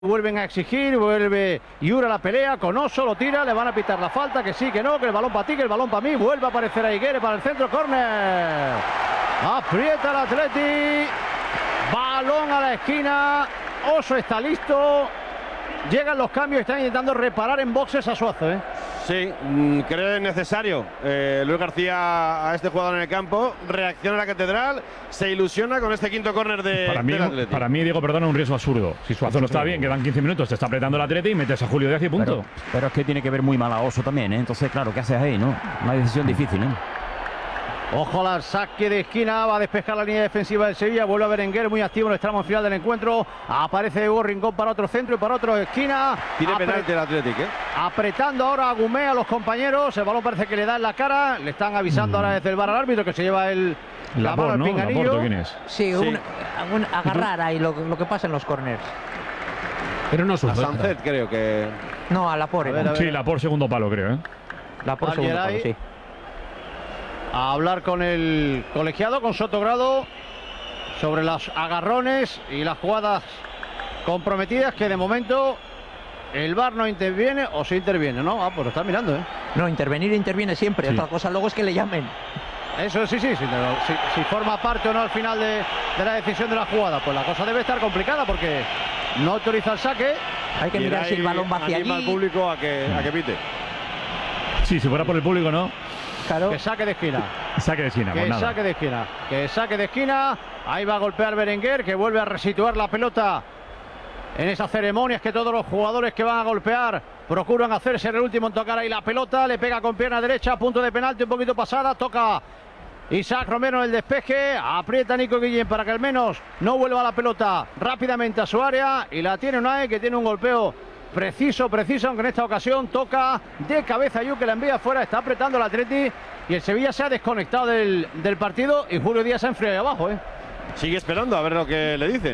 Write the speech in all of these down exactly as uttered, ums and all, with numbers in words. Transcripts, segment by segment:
Vuelven a exigir, vuelve Yura la pelea, con Oso lo tira, le van a pitar la falta, que sí, que no, que el balón para ti, que el balón para mí, vuelve a aparecer a Higuere para el centro, córner, aprieta el Atleti, balón a la esquina, Oso está listo, llegan los cambios, están intentando reparar en boxes a Suazo, ¿eh? Sí, creo necesario. Eh, Luis García a este jugador en el campo, reacciona a la catedral, se ilusiona con este quinto córner de, para mí, del Atleti. Para mí, Diego, perdona, un riesgo absurdo. Si Suazo no está bien, quedan quince minutos, te está apretando el Atleti y metes a Julio Díaz y punto. Pero, pero es que tiene que ver muy mal a Oso también, ¿eh? Entonces, claro, ¿qué haces ahí, no? Una decisión difícil, ¿eh? Ojo al saque de esquina, va a despejar la línea defensiva del Sevilla, vuelve a Berenguer muy activo en el tramo final del encuentro, aparece Hugo Rincón para otro centro y para otro esquina. Tiene Apre penalti el Atlético, ¿eh? Apretando ahora a Gumé a los compañeros, el balón parece que le da en la cara, le están avisando mm. ahora desde el VAR al árbitro que se lleva el la mano al ¿no? pinganillo. Laporte, ¿quién es? Sí, sí. Un, un agarrar ahí lo, lo que pasa en los corners. Pero no es un a Sánchez, creo que. No, a Laporte. Sí, Laporte segundo palo, creo, ¿eh? Laporte segundo palo, sí. A hablar con el colegiado, con Sotogrado, sobre los agarrones y las jugadas comprometidas que de momento el VAR no interviene o sí interviene, ¿no? Ah, pues lo está mirando, ¿eh? No, intervenir interviene siempre, sí. Otra cosa luego es que le llamen. Eso sí, sí, sí, si, si forma parte o no al final de, de la decisión de la jugada, pues la cosa debe estar complicada porque no autoriza el saque. Hay que mirar si el balón va hacia allí. Al público a que, a que pite. Sí, si fuera por el público, ¿no? Claro. Que saque de esquina. Saque de esquina, que pues nada. saque de esquina. Que saque de esquina. Ahí va a golpear Berenguer, que vuelve a resituar la pelota en esas ceremonias que todos los jugadores que van a golpear procuran hacerse el último en tocar ahí la pelota. Le pega con pierna derecha, punto de penalti, un poquito pasada. Toca Isaac Romero en el despeje. Aprieta Nico Guillén para que al menos no vuelva la pelota rápidamente a su área. Y la tiene Unai, que tiene un golpeo preciso, preciso, aunque en esta ocasión toca de cabeza Yu, que la envía afuera, está apretando el Atleti y el Sevilla se ha desconectado del, del partido y Julio Díaz se ha enfriado ahí abajo, ¿eh? Sigue esperando a ver lo que le dicen.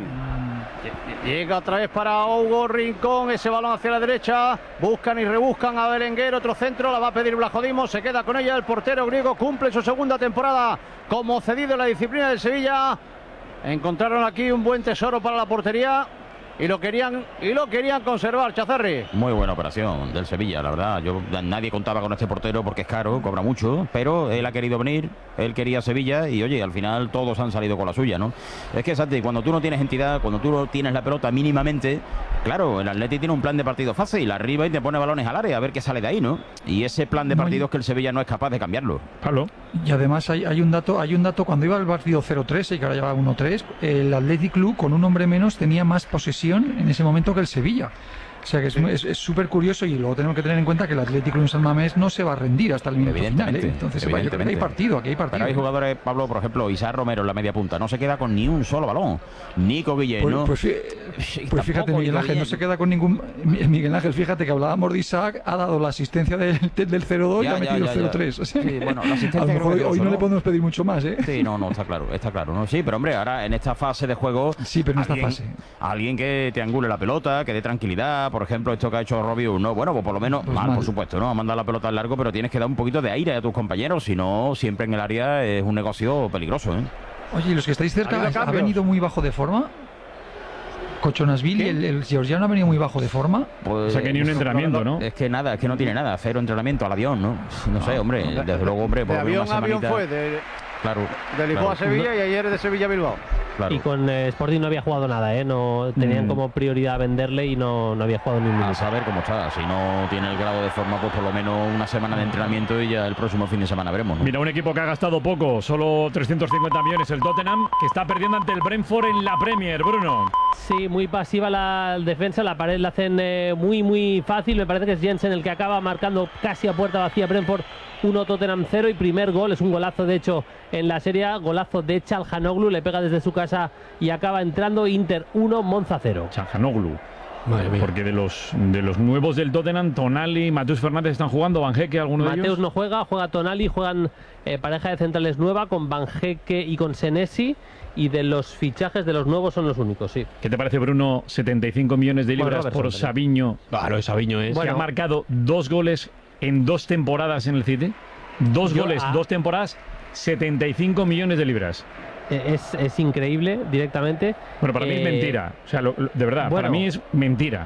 Llega otra vez para Hugo Rincón, ese balón hacia la derecha, buscan y rebuscan a Berenguer, otro centro, la va a pedir Blajodimos, se queda con ella el portero griego, cumple su segunda temporada como cedido en la disciplina del Sevilla. Encontraron aquí un buen tesoro para la portería. Y lo querían y lo querían conservar, Chazarri. Muy buena operación del Sevilla, la verdad. Yo nadie contaba con este portero porque es caro, cobra mucho, pero él ha querido venir, él quería Sevilla y oye, al final todos han salido con la suya, ¿no? Es que, Santi, cuando tú no tienes entidad, cuando tú no tienes la pelota mínimamente, claro, el Atleti tiene un plan de partido fácil, arriba y te pone balones al área, a ver qué sale de ahí, ¿no? Y ese plan de partido es que el Sevilla no es capaz de cambiarlo. Pablo. Y además hay, hay un dato, hay un dato cuando iba el partido cero tres y que ahora lleva uno tres, el Athletic Club con un hombre menos tenía más posesión en ese momento que el Sevilla. O sea que es súper sí. curioso y luego tenemos que tener en cuenta que el Athletic Club en San Mamés no se va a rendir hasta el minuto final, ¿eh? Entonces yo creo que hay partido, aquí hay partido. Pero hay jugadores, Pablo, por ejemplo, Isaac Romero en la media punta, no se queda con ni un solo balón. Nico Guillén, pues, ¿no? Pues, pues fíjate, Miguel Ángel Guillén. No se queda con ningún... Miguel Ángel, fíjate que hablábamos de Isaac, ha dado la asistencia del, del cero dos y ha metido el cero tres. O sea, sí, bueno, la asistencia a lo mejor hoy, hoy no, ¿no? le podemos pedir mucho más, ¿eh? Sí, no, no, está claro, está claro. ¿no? Sí, pero hombre, ahora en esta fase de juego... Sí, pero en esta alguien, fase. Alguien que te angule la pelota, que dé tranquilidad, por ejemplo, esto que ha hecho Robiu, no, bueno, pues por lo menos, pues mal, mal, por supuesto, ¿no? Ha mandado la pelota al largo, pero tienes que dar un poquito de aire a tus compañeros, si no, siempre en el área es un negocio peligroso, ¿eh? Oye, ¿y los que estáis cerca, ha venido muy bajo de forma? Cochonasville y el, el Georgiano ha venido muy bajo de forma. Pues, o sea que ni un entrenamiento, ¿no? Es que nada, es que no tiene nada, cero entrenamiento al avión, ¿no? No sé, hombre, desde luego, hombre, por de avión a avión fue, de, claro, de Lisboa claro. a Sevilla y ayer de Sevilla a Bilbao. Claro. Y con eh, Sporting no había jugado nada, ¿eh? No tenían mm. como prioridad venderle y no, no había jugado ni un minuto. A saber cómo está. Si no tiene el grado de forma, pues por lo menos una semana de entrenamiento y ya el próximo fin de semana veremos, ¿no? Mira, un equipo que ha gastado poco, solo trescientos cincuenta millones, el Tottenham, que está perdiendo ante el Brentford en la Premier, Bruno. Sí, muy pasiva la defensa, la pared la hacen eh, muy, muy fácil. Me parece que es Jensen el que acaba marcando casi a puerta vacía Brentford. uno Tottenham cero y primer gol, es un golazo de hecho en la serie, golazo de Çalhanoğlu, le pega desde su casa y acaba entrando. Inter uno, Monza cero. Çalhanoğlu. Porque de los de los nuevos del Tottenham, Tonali, Mateus Fernández están jugando, Vanjeque, alguno de ellos. Mateus no juega, juega Tonali, juegan eh, pareja de centrales nueva con Vanjeque y con Senesi, y de los fichajes de los nuevos son los únicos, sí. ¿Qué te parece, Bruno? setenta y cinco millones de libras bueno, por Savinho. Claro, Savinho es. Que Bueno, ha marcado dos goles en dos temporadas en el City. Dos Yo, goles, ah, dos temporadas, setenta y cinco millones de libras. es, es increíble directamente. Bueno, para mí es Eh, mentira. O sea, lo- lo- de verdad, bueno. para mí es mentira.